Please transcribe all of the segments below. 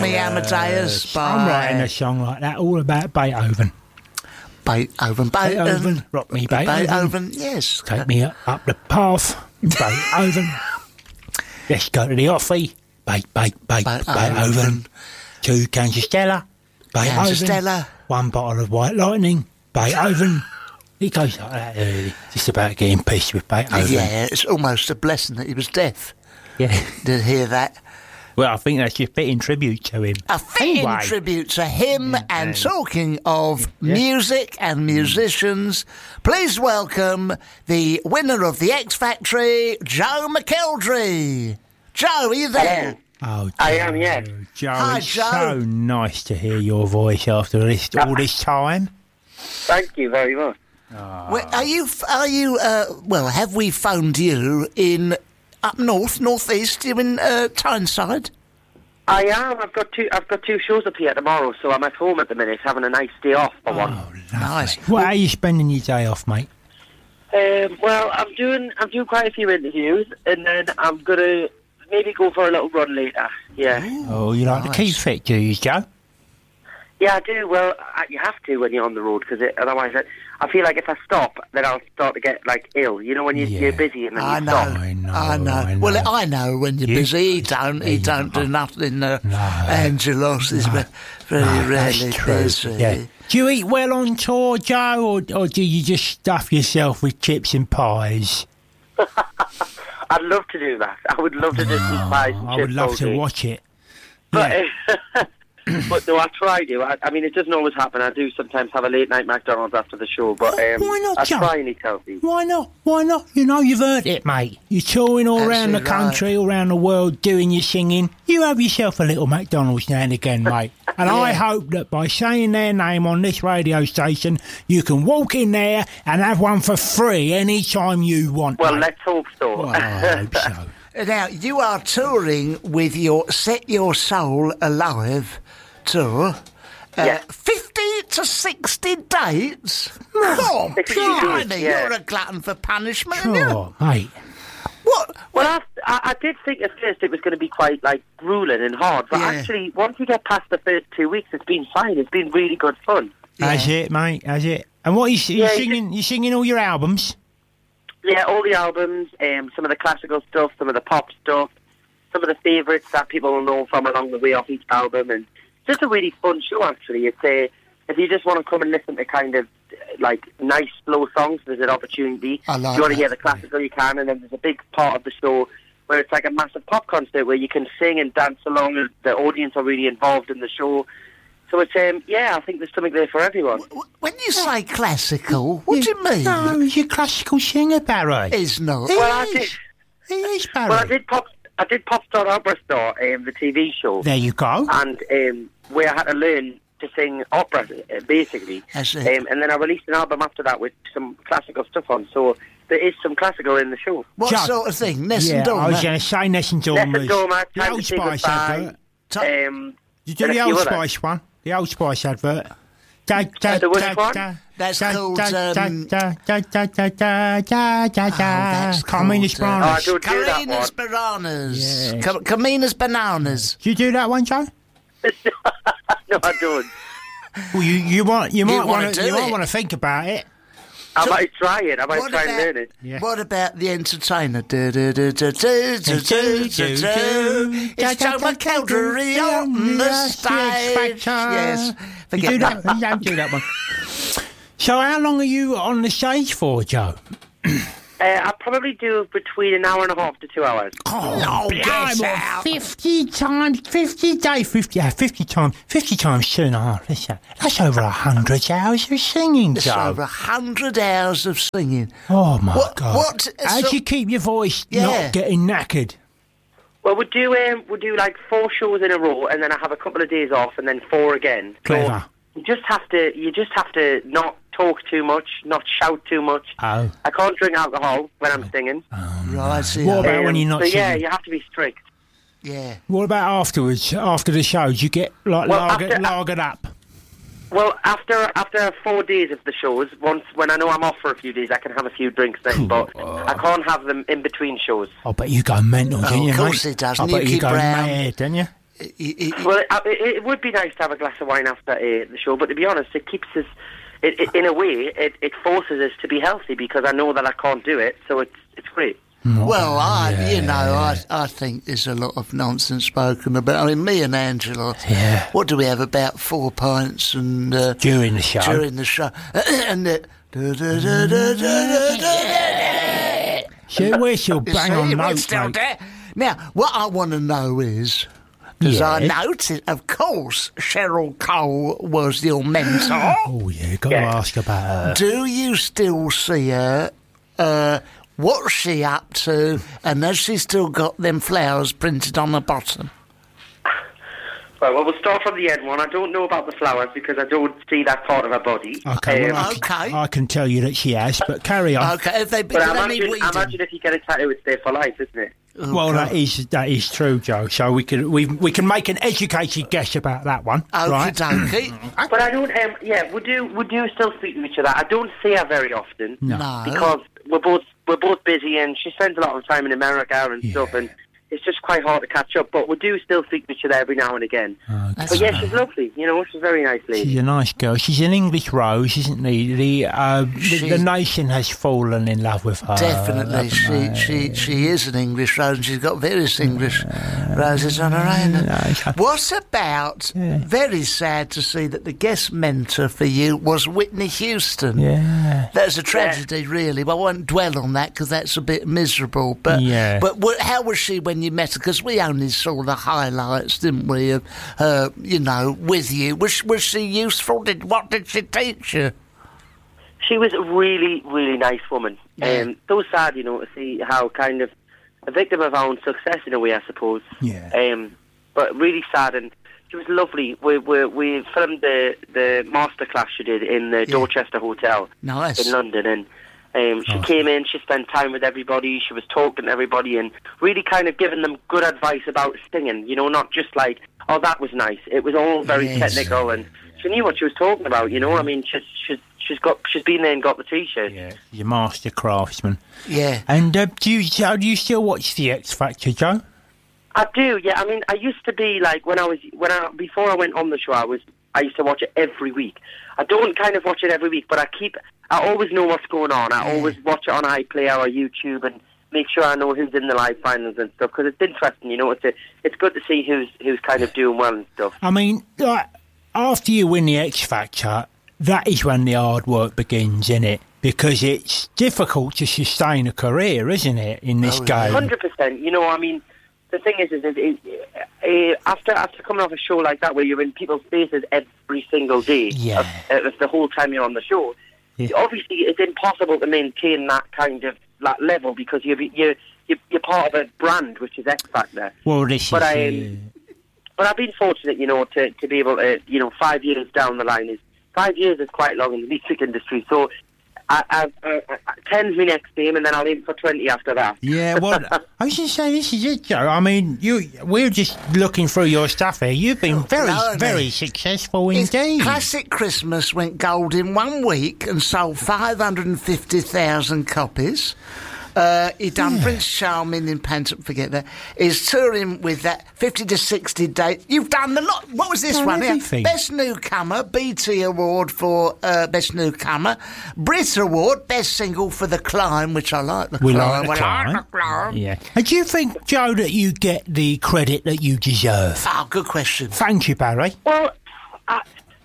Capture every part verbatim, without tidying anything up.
Me Amadeus by... I'm writing a song like that, all about Beethoven. Beethoven, Beethoven. Beethoven, rock me Beethoven. Beethoven, yes. Take me up, up the path, Beethoven. Let's go to the offie, Be- Be- Be- Beethoven. Beethoven. Two cans of Stella, Beethoven. Cans of Stella. One bottle of White Lightning, Beethoven. He goes like that, really. Just about getting pissed with Beethoven. Yeah, it's almost a blessing that he was deaf. Yeah. To hear that. Well, I think that's your fitting tribute to him. A fitting Anyway. tribute to him. Yeah, and yeah. talking of Yeah. music and musicians, please welcome the winner of the X Factory, Joe McElderry. Joe, are you there? Oh, Joe, I am, yes. Joe, Hi, it's Joe. so nice to hear your voice after this, all this time. Thank you very much. Well, are you? Are you? Uh, well, have we phoned you in up north, northeast? You in uh, Tyneside? I am. I've got two. I've got two shows up here tomorrow, so I'm at home at the minute, having a nice day off for one. Oh, Nice. Well, how are you spending your day off, mate? Um, well, I'm doing. I'm doing quite a few interviews, and then I'm gonna maybe go for a little run later. Yeah. Oh, you like nice. to keep fit, do you, Joe? Yeah, I do. Well, I, you have to when you're on the road, because otherwise, I, I feel like if I stop, then I'll start to get like ill. You know, when you, Yeah. you're busy and then I you know, stop. I know, I know. I know. Well, I know when you're You- busy. He don't. He Yeah. don't do nothing. Uh, No. Angelos is ve- very Oh, rarely that's true. busy. Yeah. Do you eat well on tour, Joe, or, or do you just stuff yourself with chips and pies? I'd love to do that. I would love to just eat pies and I chips would love all to day. watch it. But, Yeah. uh, but no, I try to. I, I mean, it doesn't always happen. I do sometimes have a late night McDonald's after the show, but Oh, um, why not, I Joe? try and eat healthy. Why not? Why not? You know you've earned it, mate. You're touring all That's around the it, country, all around the world, doing your singing. You have yourself a little McDonald's now and again, mate. And I Yeah. hope that by saying their name on this radio station, you can walk in there and have one for free any time you want. Well, mate. let's hope so. Well, I hope so. Now you are touring with your Set Your Soul Alive tour. Uh, Yeah. Fifty to sixty dates. Oh, sixty blimey, dates, yeah. you're a glutton for punishment, aren't you? Sure, mate. What? Well, I, I I did think at first it was going to be quite like grueling and hard, but Yeah. actually, once you get past the first two weeks, it's been fine. It's been really good fun. That's it, mate. That's it. And what are you, you Yeah, you singing? You singing all your albums? Yeah, all the albums, um, some of the classical stuff, some of the pop stuff, some of the favourites that people will know from along the way off each album, and it's just a really fun show, actually. It's a, if you just want to come and listen to kind of uh, like nice, slow songs, there's an opportunity. I like if you want that. to hear the classical, you can, and then there's a big part of the show where it's like a massive pop concert where you can sing and dance along, and the audience are really involved in the show. So it's, um, yeah, I think there's something there for everyone. W- When you say classical, what do you mean? No, you're a classical singer, Barry. It's not. Well, I did, He is, Barry. well, I did pop, I did Pop Star Opera Star, um, the T V show. There you go. and um, where I had to learn to sing opera, uh, basically. That's it. Um, and then I released an album after that with some classical stuff on, so there is some classical in the show. What Joe. sort of thing? Ness yeah, and I was Dormer? going to say Ness and Dormers. Ness and Dormer, The Time Old to Say Spice Goodbye. advert. Ta- Um, You do and a the few Old others. Spice one. The Old Spice advert. Da, da, The which da, one? da, That's da, called, da, da, um, da, da, da, da, da, da, da, da. that's Carmina's called, uh, Oh, I Bananas. don't do that one. Carina's Bananas. Yeah. Ca- Carmina's Bananas. Do you do that one, Joe? No, I don't. Well, you, you want you might wanna want do to you might it. want to think about it. I So- might try it. I might What try and about- learn it. Yeah. What about the entertainer? Do, do, do, do, do, do, do, do, do. It's Joe McElderry on the stage. Yes. You Forget do that. that. You don't do that one. So, how long are you on the stage for, Joe? Uh, I probably do between an hour and a half to two hours. Oh, get blimey, out. fifty times, fifty days, fifty, yeah, fifty times, fifty times two and a half. That's, uh, that's over a hundred hours of singing, It's Joe. over a hundred hours of singing. Oh my What- God! what- How so- do you keep your voice Yeah. not getting knackered? Well, we do um, we do like four shows in a row, and then I have a couple of days off, and then four again. So Clever. you just have to you just have to not talk too much, not shout too much. Oh, I can't drink alcohol when I'm singing. Right, see. What about Um, when you're not so yeah, singing? you have to be strict. Yeah. What about afterwards? After the show, do you get like Well, lager, after- lagered up? Well, after after four days of the shows, once when I know I'm off for a few days, I can have a few drinks then, but I can't have them in between shows. I bet you go mental, don't Oh, you, of course mate? he does. I bet Nicky you go Brown. mad, don't you? He, he, Well, it, it, it would be nice to have a glass of wine after uh, the show, but to be honest, it keeps us, it, it, in a way, it, it forces us to be healthy because I know that I can't do it, so it's it's great. well, I, yeah. you know, I, I think there's a lot of nonsense spoken about. I mean, me and Angela, Yeah. what do we have, about four pints and uh, During the show. during the show, and the. da, da, da, da, da, da, da. See, we're still You bang see, on we're notes, still mate. there. Now, what I want to know is, because I Yes. noticed, of course, Cheryl Cole was your mentor. Oh, yeah, got Yeah. to ask about her. Do you still see her? Uh, what's she up to? And has she still got them flowers printed on the bottom? Well, well, we'll start from the end one. I don't know about the flowers because I don't see that part of her body. Okay, well, Um, I, Okay. Can, I can tell you that she has, but carry on. Okay, have they been but I did any imagine, I weeding? imagine if you get a tattoo, it's there for life, isn't it? Well, that is that is true, Joe. So we can we we can make an educated guess about that one, Okie right? dokie. But I don't. Um, yeah, we do. We do still speak to each other. I don't see her very often No. because we're both we're both busy, and she spends a lot of time in America and Yeah. stuff, and it's just quite hard to catch up. But we do still speak to each other every now and again. Okay. But yeah, she's lovely. You know, she's a very nice lady. She's a nice girl. She's an English rose, isn't she? The uh, the, She- the nation has fallen in love with her. Definitely, she haven't she they? she is an English rose, and she's got various English roses on her own. no, What about? Very sad to see that the guest mentor for you was Whitney Houston. Yeah. That's a tragedy, really. But I won't dwell on that because that's a bit miserable. But Yeah. but wha- how was she when you met her? Because we only saw the highlights, didn't we? Of her, you know, with you. Was was she useful? Did what did she teach you? She was a really, really nice woman. Yeah. Um, so sad, you know, to see how kind of a victim of our own success in a way, I suppose. Yeah. Um, but really sad, and she was lovely. We we, we filmed the the masterclass she did in the Yeah. Dorchester Hotel Nice. in London, and um, she Awesome. came in. She spent time with everybody. She was talking to everybody, and really kind of giving them good advice about singing. You know, not just like, oh, that was nice. It was all very Yes. technical, and she knew what she was talking about. You know, I mean, she's she's she's got she's been there and got the t-shirt. Yeah. You're a master craftsman. Yeah. And uh, do you Joe, do you still watch the X Factor, Joe? I do, yeah. I mean, I used to be like when I was when I before I went on the show, I was I used to watch it every week. I don't kind of watch it every week, but I keep I always know what's going on. I always watch it on iPlayer or YouTube and make sure I know who's in the live finals and stuff because it's interesting. You know, it's a, it's good to see who's who's kind of doing well and stuff. I mean, like, after you win the X Factor, that is when the hard work begins, isn't it? Because it's difficult to sustain a career, isn't it, in this Oh, yeah. game? Hundred percent. You know, I mean, the thing is, is, is, is uh, after after coming off a show like that, where you're in people's faces every single day, Yeah. of, of the whole time you're on the show, Yeah. obviously it's impossible to maintain that kind of that level because you're you're you're, you're part of a brand which is X Factor. Well, this But is. I, uh, um, But I've been fortunate, you know, to to be able to, you know, five years down the line is five years is quite long in the music industry. So. I, I, I, I, ten's my next game, and then I'll aim for twenty after that. Yeah, well, I was just saying, this is it, Joe. I mean, you, we're just looking through your stuff here. You've been very, Blimey. very successful It's indeed. Classic Christmas went gold in one week and sold five hundred fifty thousand copies. Uh, he done Prince Charming in Pantom, forget that. He's touring with that fifty to sixty dates. You've done a lot. What was this Done one here? everything. Best Newcomer, B T Award for uh, Best Newcomer. Brit Award, Best Single for The Climb, which I like The We Climb. like the We like climb. The Climb. Yeah. And do you think, Joe, that you get the credit that you deserve? Oh, good question. Thank you, Barry. Well, I,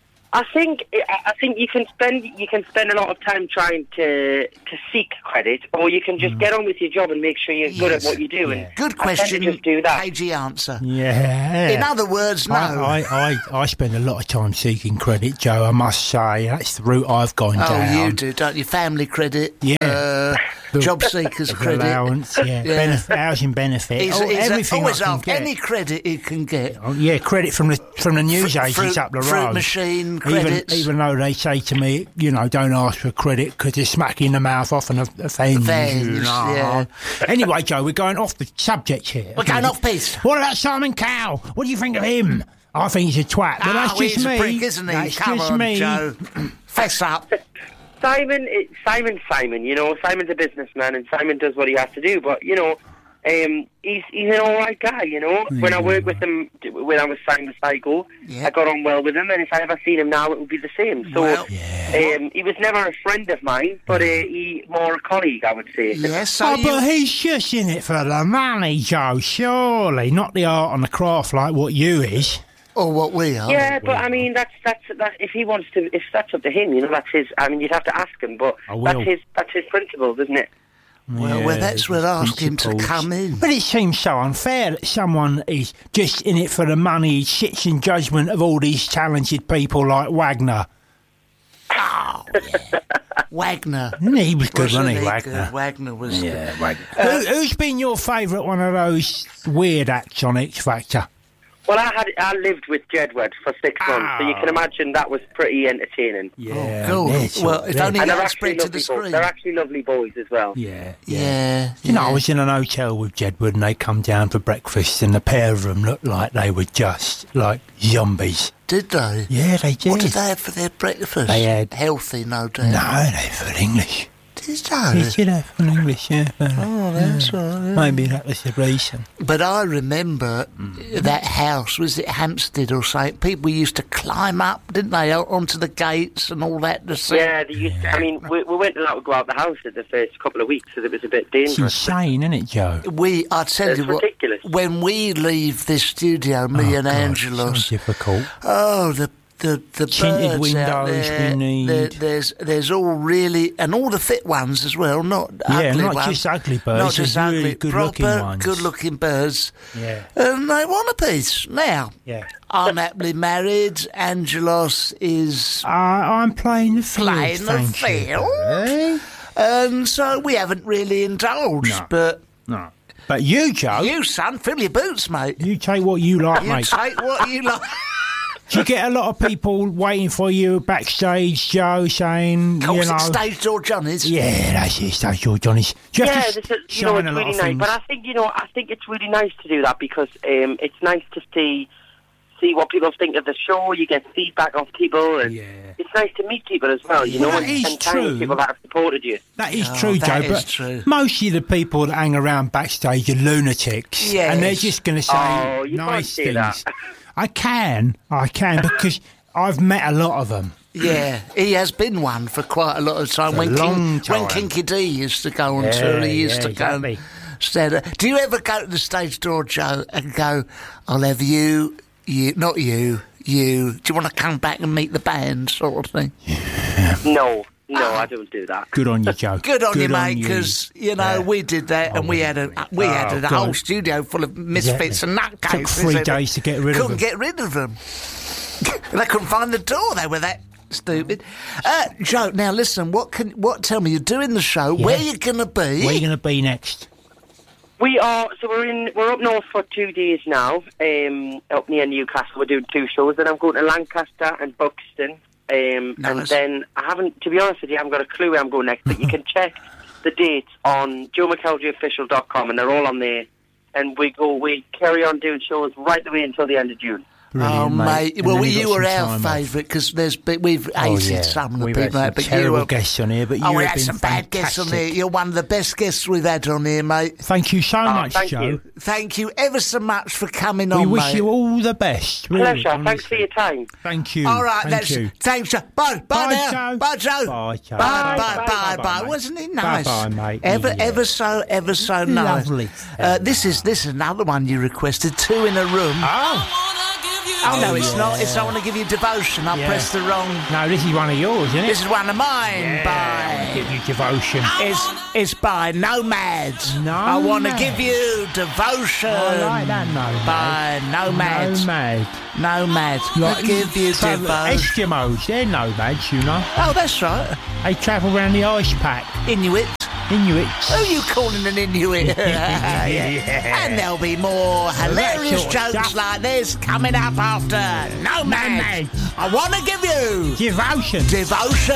I think I I think you can spend you can spend a lot of time trying to to seek credit, or you can just get on with your job and make sure you're good Yes. at what you do. And Good I tend to question. just do that. Cagey answer. Yeah. In other words, no. I, I, I, I spend a lot of time seeking credit, Joe, I must say. That's the route I've gone Oh, down. you do, don't you? Family credit, Yeah. uh, The- job seekers The credit. allowance, yeah, Yeah. Benef- housing benefit, He's, oh, he's everything always I can off get. any credit he can get. Oh, yeah, credit from the from the news Fru- agents fruit- up the fruit road. machine even, credits. even though they say to me, you know, don't ask for credit because they're smacking the mouth off and offends Offends, you. yeah. Anyway, Joe, we're going off the subject here. We're going off piece. What about Simon Cowell? What do you think of him? I think he's a twat, but that's oh, just he's me. a prick, isn't he? That's Come just on, me. Joe. Fess up. Simon, it, Simon, Simon. You know, Simon's a businessman, and Simon does what he has to do. But you know, Um, he's he's an all right guy, you know. Yeah. When I worked with him, when I was signed with Psycho, Yeah. I got on well with him, and if I ever seen him now, it would be the same. So Well, Yeah. um, he was never a friend of mine, but uh, he more a colleague, I would say. Yes, so Oh, you... but he's just in it for the money, Joe, surely. Not the art and the craft like what you is. Or what we are. Yeah, but I mean, that's that's that. If he wants to, if that's up to him, you know, that's his. I mean, you'd have to ask him, but I will. that's his. That's his principles, isn't it? Well, Yeah, well, that's where I ask him to principles. come in. But it seems so unfair that someone is just in it for the money, sits in judgment of all these talented people like Wagner. Oh, yeah. Wagner. He was good, wasn't he, good? Wagner? Wagner was good. Wagner. Who, who's been your favourite one of those weird acts on X Factor? Well, I had I lived with Jedward for six months, so you can imagine that was pretty entertaining. Yeah. Oh, they're good. sort Well, of- if they're- only And you they're had actually spread to the lovely boys. screen. They're actually lovely boys as well. Yeah. Yeah. You know, I yeah. was in an hotel with Jedward and they come down for breakfast and the pair of them looked like they were just like zombies. Did they? Yeah, they did. What did they have for their breakfast? They had- Healthy, no doubt. No, they were English. Did They they? did have an English, yeah. Oh, that's all right. Maybe that was the reason. But I remember that house, was it Hampstead or something? People used to climb up, didn't they, out onto the gates and all that to see. Yeah, they used to, I mean, we, we weren't allowed to go out the house in the first couple of weeks, so it was a bit It's dangerous. insane, isn't it, Joe? We, I tell It's you what, ridiculous. when we leave this studio, me Oh, and God, Angelos, so difficult. oh, the the the Tinted birds out windows there, we need. there- there's there's all really, and all the fit ones as well, not Yeah, ugly not ones. just ugly birds, not just there's really ugly, good-looking proper ones. good-looking birds. Yeah. And they want a piece now. Yeah. I'm happily married. Angelos is, I, I'm playing the field, Playing the thank you. field? Eh? and so we haven't really indulged. No. But No. But you, Joe, you, you, son, fill your boots, mate. take what you like, You mate. take what you like. Do you get a lot of people waiting for you backstage, Joe, saying, you Course, know... it's stage door Johnny's. Yeah, that's it, stage door Johnny's. Do you Yeah, have to this is, you know, shine it's a lot really of nice. things? But I think, you know, I think it's really nice to do that because um, it's nice to see see what people think of the show. You get feedback off people, and Yeah. it's nice to meet people as well. You Well, know, that and, is and thank true. people that have supported you. That is Oh, true, that Joe, is but true. most of the people that hang around backstage are lunatics. Yes. And they're just going to say Oh, you can't nice say things. that. I can, I can, because I've met a lot of them. Yeah, he has been one for quite a lot of time. For a when long King, when time. Kinky D used to go on Yeah, tour, he used yeah, to exactly. go and stand there. Do you ever go to the stage door, Joe, and go, I'll have you, you, not you, you. Do you want to come back and meet the band, sort of thing? No, no, I don't do that. Good on you, Joe. Good on you, mate, you. because, you know, Yeah. we did that and Oh, we had a we had oh, a God. whole studio full of misfits Exactly. and nutcases. Took three and days to get rid of couldn't them. get rid of them. They couldn't find the door, they were that stupid. Uh, Joe, now listen, what can what tell me, you're doing the show, Yeah. where you going to be? Where are you going to be next? We are so we're in we're up north for two days now. Um, up near Newcastle, we're doing two shows, and I'm going to Lancaster and Buxton. Um, And Nice. then I haven't, to be honest with you, I haven't got a clue where I'm going next. But you can check the dates on joe mcelgie official dot com, and they're all on there. And we go, we carry on doing shows right the way until the end of June. Oh, Brilliant, mate. And Well, then we, you've you got were some our time off. favourite because there's been, we've Oh, hated yeah. some of the We've people, had out, some but terrible you were, guests on here, but you oh, we have had been some bad guests on here. fantastic. You're one of the best guests we've had on here, mate. Thank you so much, thank Joe. you. Thank you ever so much for coming We on, wish mate. you all the best. Really, Pleasure. Thanks honestly. for your time. Thank you. All right, Thank that's you. thanks, Joe. Bye, bye, Bye, now. Joe. Bye, Joe. Bye, Joe. Bye, Bye, bye, bye, bye, bye. mate. Wasn't it nice? Bye-bye, mate. Ever, Yeah. ever so, ever so nice. Lovely. Uh, this is this is another one you requested. Two in a room. Oh. Oh no, it's yeah. not. It's I want to give you devotion. I Yeah. pressed the wrong. No, this is one of yours, isn't it? This is one of mine. yeah, By give you devotion. it's it's by Nomads. Nomads. I want to give you devotion. I like that, Nomad. By Nomads. Nomad. Nomads. I give you travel- devotion. Eskimos, they're nomads, you know. Oh, that's right. They travel around the ice pack. Inuit. Inuits. Who are you calling an Inuit? Yeah. And there'll be more hilarious sort of jokes stuff. like this coming up after Nomads. Nomads. I want to give you Devotion. devotion.